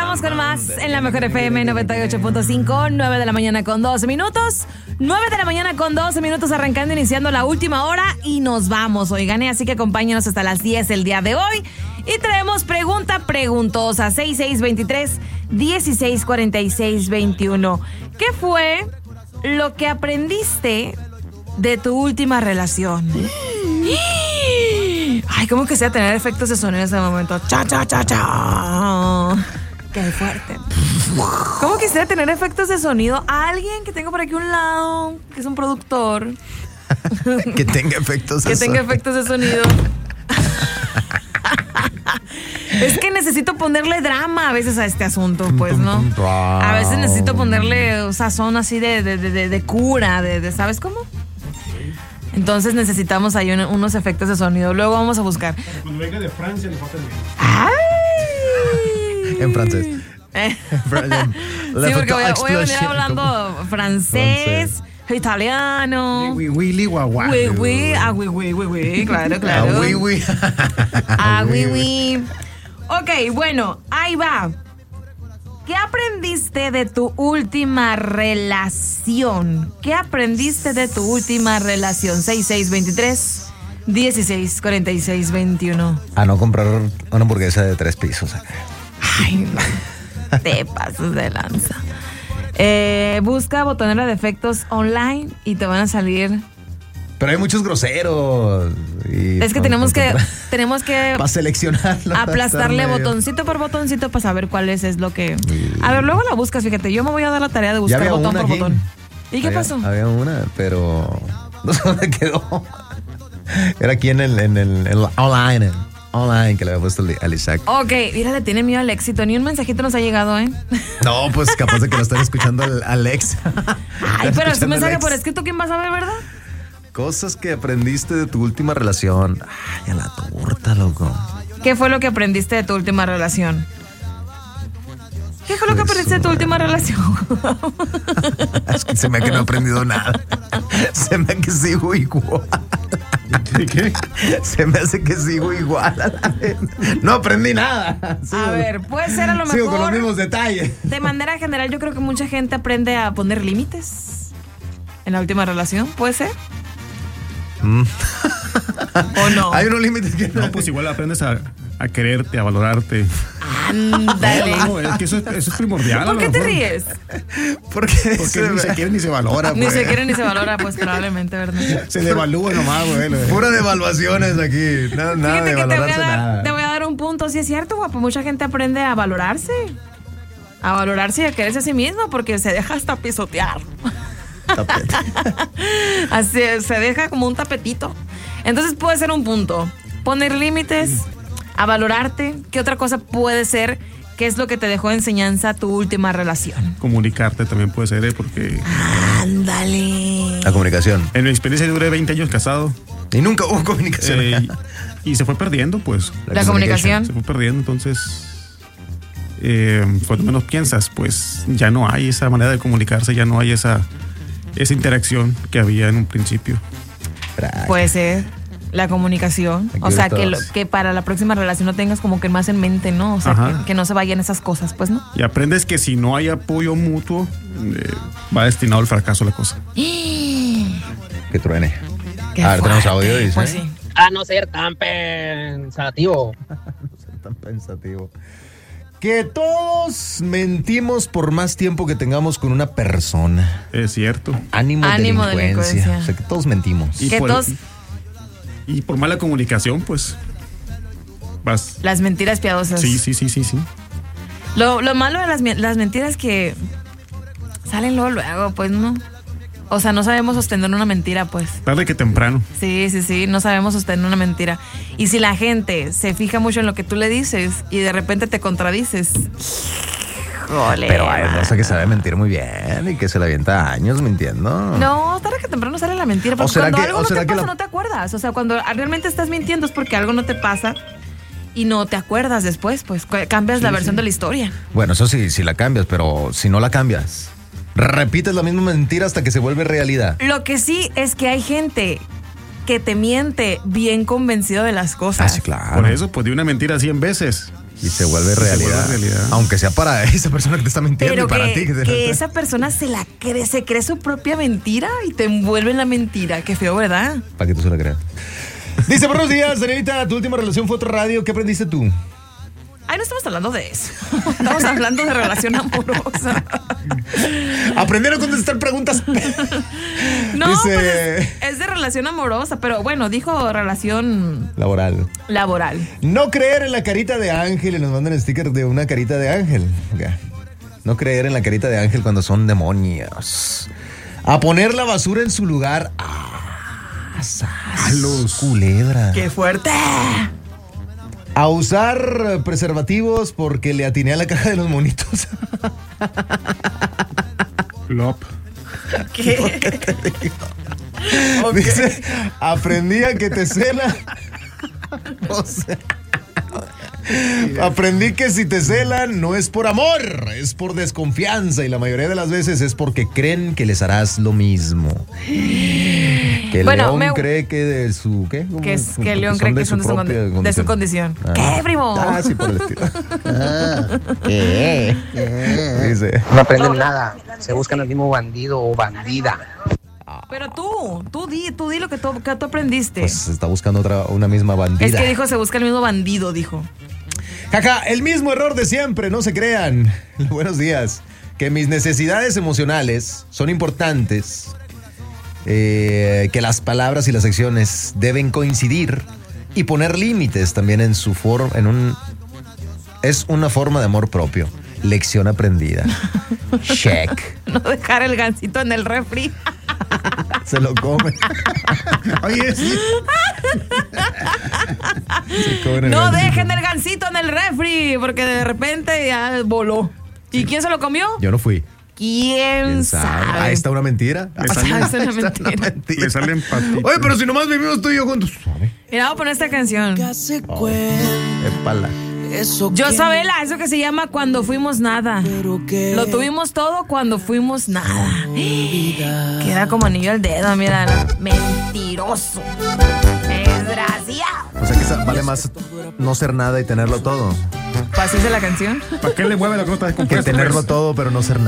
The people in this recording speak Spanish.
Regresamos con más en la Mejor FM 98.5, 9 de la mañana con 12 minutos. 9 de la mañana con 12 minutos arrancando, iniciando la última hora y nos vamos, oigan, así que acompáñenos hasta las 10 el día de hoy. Y traemos pregunta preguntosa, 6623-164621. ¿Qué fue lo que aprendiste de tu última relación? Ay, ¿cómo que sea tener efectos de sonido en ese momento? Cha, cha, cha, cha. Qué fuerte. ¿Cómo quisiera tener efectos de sonido? A alguien que tengo por aquí a un lado, que es un productor. Que tenga efectos de sonido. Que tenga efectos de sonido. Es que necesito ponerle drama a veces a este asunto, pues, ¿no? A veces necesito ponerle sazón así de cura, ¿sabes cómo? Entonces necesitamos ahí unos efectos de sonido. Luego vamos a buscar. Cuando venga de Francia le falta el bien. ¡Ay! En francés. Sí, porque voy a venir hablando francés, italiano. Willy guagua. Claro. Ok, bueno, ahí va. ¿Qué aprendiste de tu última relación? 6623-164621. A no comprar una hamburguesa de 3 pisos. Ay, no. Te pasas de lanza. Busca botonera de efectos online y te van a salir. Pero hay muchos groseros. Es que tenemos que para seleccionarlo. aplastarle botoncito por botoncito para saber cuál es lo que. A ver, luego la buscas, fíjate. Yo me voy a dar la tarea de buscar botón por botón. ¿Y qué pasó? Había una, pero no sé dónde quedó. Era aquí en el online que le había puesto al Isaac. Ok, mira, le tiene miedo al éxito. Ni un mensajito nos ha llegado, ¿eh? No, pues capaz de que lo están escuchando al Alex. Ay, pero ese mensaje por escrito, ¿quién va a saber, verdad? Cosas que aprendiste de tu última relación. Ay, a la torta, loco. ¿Qué fue lo que aprendiste de tu última relación? ¿Qué fue lo que aprendiste de tu última relación? Es que se me hace que no he aprendido nada. Se me hace que sigo igual. ¿Qué? Se me hace que sigo igual. No aprendí nada. A ver, puede ser a lo mejor. Sigo con los mismos detalles. De manera general, yo creo que mucha gente aprende a poner límites en la última relación. ¿Puede ser? ¿O no? Hay unos límites que no. Pues igual aprendes a quererte, a valorarte. Ándale. No, es que eso es primordial. ¿Por qué te ríes? Porque ni se quiere ni se valora. Ni se quiere ni se valora, pues probablemente, ¿verdad? Se devalúa nomás, güey. Pura devaluaciones aquí. Nada de valorarse nada. Te voy a dar un punto. Sí, es cierto, guapo. Mucha gente aprende a valorarse. A valorarse y a quererse a sí mismo porque se deja hasta pisotear. Tapete. Así se deja como un tapetito. Entonces puede ser un punto. Poner límites, a valorarte. ¿Qué otra cosa puede ser? ¿Qué es lo que te dejó de enseñanza tu última relación? Comunicarte también puede ser, porque... Ándale. La comunicación. En mi experiencia yo duré 20 años casado. Y nunca hubo comunicación. Y se fue perdiendo, pues. La comunicación. Se fue perdiendo, entonces... cuando menos piensas, pues ya no hay esa manera de comunicarse, ya no hay esa interacción que había en un principio. Puede ser la comunicación. O sea, que para la próxima relación no tengas como que más en mente, ¿no? O sea, que no se vayan esas cosas, pues, ¿no? Y aprendes que si no hay apoyo mutuo, va destinado al fracaso la cosa. Que truene. A ver, tenemos audio, dice. Pues sí. A no ser tan pensativo. No ser tan pensativo. Que todos mentimos por más tiempo que tengamos con una persona. Es cierto. Ánimo delincuencia. O sea, que todos mentimos. Y por mala comunicación, pues vas. Las mentiras piadosas. Sí. Lo malo de las mentiras que salen luego, pues, ¿no? O sea, no sabemos sostener una mentira, pues. Tarde que temprano. Sí, no sabemos sostener una mentira. Y si la gente se fija mucho en lo que tú le dices y de repente te contradices. Jole, pero hay raza que sabe mentir muy bien y que se la avienta años mintiendo. No, tarde que temprano sale la mentira. Porque cuando algo no te pasa, no te acuerdas. O sea, cuando realmente estás mintiendo es porque algo no te pasa y no te acuerdas después, pues cambias la versión de la historia. Bueno, eso sí, si la cambias, pero si no la cambias, repites la misma mentira hasta que se vuelve realidad. Lo que sí es que hay gente que te miente bien convencido de las cosas. Ah, sí, claro. Por eso, pues di una mentira 100 veces. Y se vuelve realidad. Aunque sea para esa persona que te está mintiendo Pero y para ti. que esa persona se cree su propia mentira y te envuelve en la mentira. Qué feo, ¿verdad? Para que tú se la creas. Dice, buenos días, Danielita, tu última relación fue otra radio. ¿Qué aprendiste tú? Ay, no estamos hablando de eso. Estamos hablando de relación amorosa. Aprender a contestar preguntas. No, Dice, pues es de relación amorosa, pero bueno, dijo relación laboral. No creer en la carita de ángel. Y nos mandan sticker de una carita de ángel. Okay. No creer en la carita de ángel cuando son demonios. A poner la basura en su lugar. A los culebra. ¡Qué fuerte! A usar preservativos porque le atiné a la caja de los monitos. Lop. ¿Qué? Okay. Dice, aprendí a que te cela. O sea, aprendí que si te celan no es por amor, es por desconfianza y la mayoría de las veces es porque creen que les harás lo mismo. Que el león cree que de su... ¿Qué? Que el león cree que son de su condición. ¿Qué, primo? Sí, por el estilo. ¿Qué? Dice. No aprenden nada. Se buscan el mismo bandido o bandida. Pero tú di lo que tú aprendiste. Pues está buscando una misma bandida. Es que dijo, se busca el mismo bandido, dijo. Jaja, el mismo error de siempre, no se crean. Buenos días. Que mis necesidades emocionales son importantes. Que las palabras y las acciones deben coincidir y poner límites también en su forma, es una forma de amor propio. Lección aprendida. Check. No dejar el gansito en el refri. Se lo come. Oye, sí. No dejen el gansito en el refri, porque de repente ya voló. ¿Y quién se lo comió? Yo no fui. ¿Quién sabe? Ahí está una mentira. Es una mentira. Le sale empatía. Oye, pero si nomás vivimos tú y yo juntos. Mira, vamos a poner esta canción. Espala. Yo Sabela, eso que se llama Cuando Fuimos Nada. Lo tuvimos todo cuando fuimos nada. Queda como anillo al dedo, mira. Mentiroso. Desgraciado. O sea que vale más no ser nada y tenerlo todo. ¿Así es la canción? ¿Para qué le mueve la nota de que tenerlo todo pero no ser nada.